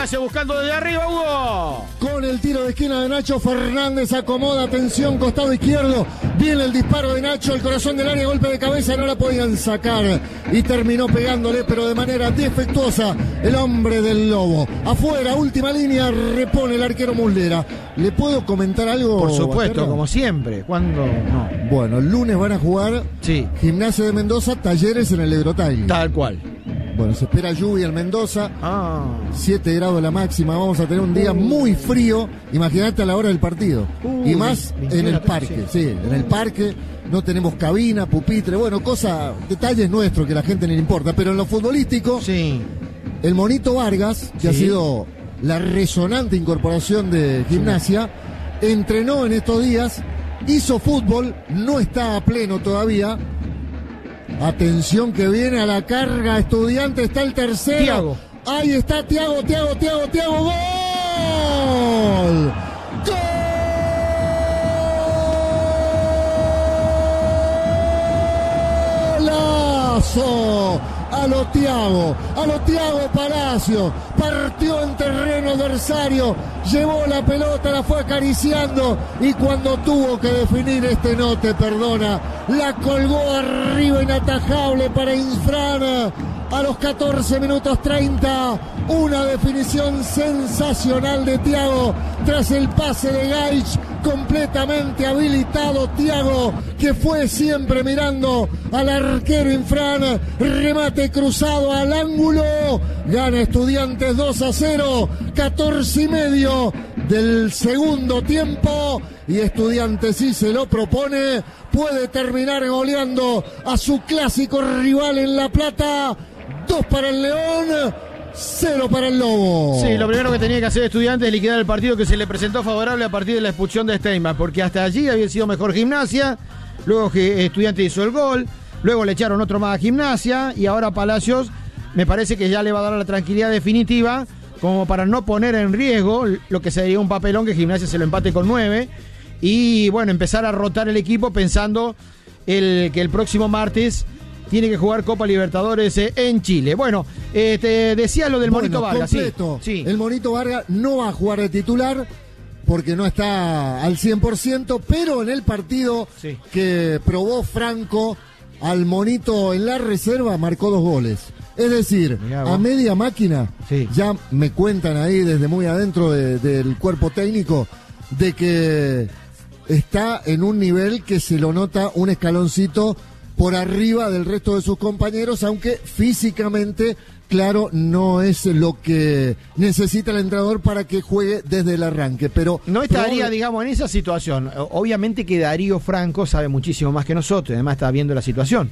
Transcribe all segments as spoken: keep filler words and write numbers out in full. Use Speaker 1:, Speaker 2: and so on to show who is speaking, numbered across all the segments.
Speaker 1: Gimnasia buscando desde arriba, Hugo.
Speaker 2: Con el tiro de esquina de Nacho Fernández, acomoda, atención, costado izquierdo. Viene el disparo de Nacho, el corazón del área, golpe de cabeza, no la podían sacar. Y terminó pegándole, pero de manera defectuosa, el hombre del Lobo. Afuera, última línea, repone el arquero Muslera. ¿Le puedo comentar algo?
Speaker 1: Por supuesto,
Speaker 2: Basterra?
Speaker 1: como siempre. ¿Cuándo? No.
Speaker 2: Bueno, el lunes van a jugar
Speaker 1: Sí.
Speaker 2: Gimnasia de Mendoza, Talleres en el Eurotile.
Speaker 1: Tal cual.
Speaker 2: Bueno, se espera lluvia en Mendoza.
Speaker 1: Ah.
Speaker 2: siete grados la máxima, vamos a tener un día muy frío. Imagínate a la hora del partido.
Speaker 1: Uh,
Speaker 2: y más en el
Speaker 1: veintiuno,
Speaker 2: parque, sí, en el parque. No tenemos cabina, pupitre, bueno, cosas, detalles nuestros que a la gente no le importa. Pero en lo futbolístico,
Speaker 1: Sí.
Speaker 2: el Monito Vargas, que
Speaker 1: Sí.
Speaker 2: ha sido la resonante incorporación de Gimnasia, entrenó en estos días, hizo fútbol, no está a pleno todavía. Atención que viene a la carga Estudiante, está el tercero.
Speaker 1: Thiago.
Speaker 2: Ahí está Thiago, Thiago, Thiago, Thiago, ¡gol! ¡Golazo! A lo Thiago, a lo Thiago Palacio, partió en terreno adversario, llevó la pelota, la fue acariciando y cuando tuvo que definir este no te perdona, la colgó arriba inatajable para Infran. A los catorce minutos treinta, una definición sensacional de Thiago tras el pase de Gaich, completamente habilitado Thiago, que fue siempre mirando al arquero Infran, remate cruzado al ángulo, gana Estudiantes dos a cero, catorce y medio del segundo tiempo, y Estudiantes sí se lo propone, puede terminar goleando a su clásico rival en La Plata. Dos para el León, cero para el Lobo.
Speaker 1: Sí, lo primero que tenía que hacer Estudiantes es liquidar el partido que se le presentó favorable a partir de la expulsión de Steinbach, porque hasta allí había sido mejor Gimnasia, luego que Estudiantes hizo el gol, luego le echaron otro más a Gimnasia y ahora Palacios me parece que ya le va a dar la tranquilidad definitiva como para no poner en riesgo lo que sería un papelón que Gimnasia se lo empate con nueve y bueno, empezar a rotar el equipo pensando el, que el próximo martes tiene que jugar Copa Libertadores eh, en Chile. Bueno, eh, te decía lo del
Speaker 2: bueno,
Speaker 1: Monito Vargas.
Speaker 2: Completo.
Speaker 1: Sí, sí.
Speaker 2: El Monito Vargas no va a jugar de titular porque no está al cien por ciento, pero en el partido
Speaker 1: Sí.
Speaker 2: que probó Franco al Monito en la reserva marcó dos goles. Es decir,
Speaker 1: Mirá vos.
Speaker 2: a media máquina,
Speaker 1: Sí.
Speaker 2: ya me cuentan ahí desde muy adentro de, del cuerpo técnico de que está en un nivel que se lo nota un escaloncito por arriba del resto de sus compañeros, aunque físicamente, claro, no es lo que necesita el entrenador para que juegue desde el arranque. Pero
Speaker 1: No estaría,
Speaker 2: probable...
Speaker 1: digamos, en esa situación. Obviamente que Darío Franco sabe muchísimo más que nosotros, además está viendo la situación.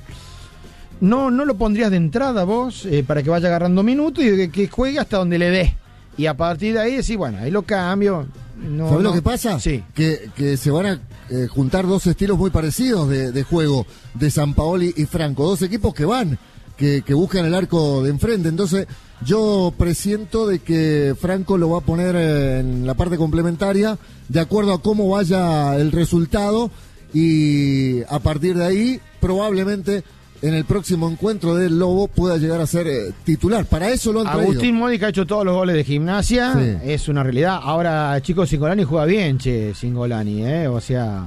Speaker 1: ¿No, no lo pondrías de entrada vos eh, para que vaya agarrando minutos y que, que juegue hasta donde le dé? Y a partir de ahí decir, bueno, ahí lo cambio. No,
Speaker 2: ¿Sabes
Speaker 1: no.
Speaker 2: lo que pasa?
Speaker 1: Sí.
Speaker 2: Que, que se van a eh, juntar dos estilos muy parecidos de, de juego de Sampaoli y Franco. Dos equipos que van, que, que buscan el arco de enfrente. Entonces, yo presiento de que Franco lo va a poner en la parte complementaria de acuerdo a cómo vaya el resultado. Y a partir de ahí, probablemente en el próximo encuentro del Lobo pueda llegar a ser eh, titular. Para eso lo han traído.
Speaker 1: Agustín Módica ha hecho todos los goles de Gimnasia,
Speaker 2: Sí.
Speaker 1: es una realidad. Ahora, chicos, Singolani juega bien, che, Singolani, ¿eh? O sea,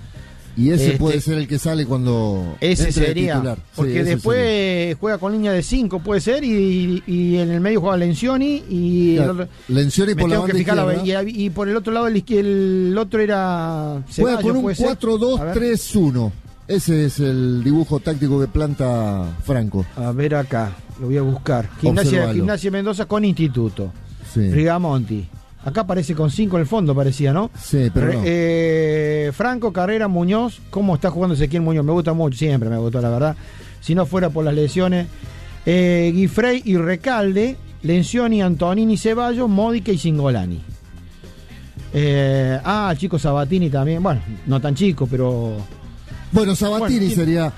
Speaker 2: Y ese
Speaker 1: Este,
Speaker 2: puede ser el que sale cuando
Speaker 1: ese
Speaker 2: entre de
Speaker 1: sería.
Speaker 2: titular. Sí,
Speaker 1: Porque
Speaker 2: ese
Speaker 1: después
Speaker 2: sería.
Speaker 1: juega con línea de cinco, puede ser, y, y en el medio juega Lencioni y
Speaker 2: Claro,
Speaker 1: el otro-
Speaker 2: Lencioni
Speaker 1: me
Speaker 2: por la
Speaker 1: tengo que
Speaker 2: banda
Speaker 1: fijar la-
Speaker 2: izquierda.
Speaker 1: y, y por el otro lado el, izquier- el otro era
Speaker 2: Juega
Speaker 1: Ceballos,
Speaker 2: con un
Speaker 1: puede ser.
Speaker 2: cuatro dos
Speaker 1: A ver.
Speaker 2: tres uno. Ese es el dibujo táctico que planta Franco.
Speaker 1: A ver acá, lo voy a buscar. Gimnasia,
Speaker 2: Observalo.
Speaker 1: Gimnasia Mendoza con Instituto.
Speaker 2: Sí,
Speaker 1: Rigamonti. Acá aparece con cinco en el fondo, parecía, ¿no?
Speaker 2: sí, pero
Speaker 1: Re-
Speaker 2: no.
Speaker 1: eh, Franco, Carrera, Muñoz. ¿Cómo está jugando Ezequiel Muñoz? Me gusta mucho, siempre me gustó, la verdad. Si no fuera por las lesiones. Eh, Guifrey y Recalde. Lencioni, Antonini, Ceballos, Módica y Singolani. Eh, ah, el chico Sabatini también. Bueno, no tan chico, pero...
Speaker 2: Bueno, Sabatini
Speaker 1: Bueno, y-
Speaker 2: sería